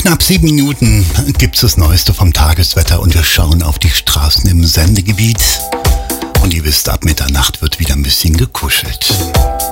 knapp 7 Minuten gibt's das Neueste vom Tageswetter und wir schauen auf die Straßen im Sendegebiet. Und ihr wisst, ab Mitternacht wird wieder ein bisschen gekuschelt.